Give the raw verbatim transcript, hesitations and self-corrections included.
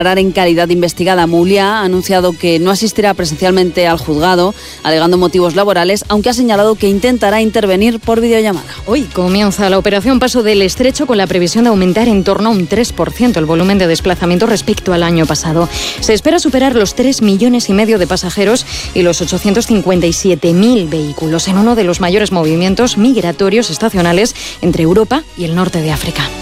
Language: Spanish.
en calidad de investigada. Mulia ha anunciado que no asistirá presencialmente al juzgado, alegando motivos laborales, aunque ha señalado que intentará intervenir por videollamada. Hoy comienza la operación Paso del Estrecho con la previsión de aumentar en torno a un tres por ciento el volumen de desplazamiento respecto al año pasado. Se espera superar los tres millones y medio de pasajeros y los ochocientos cincuenta y siete mil vehículos en uno de los mayores movimientos migratorios estacionales entre Europa y el norte de África.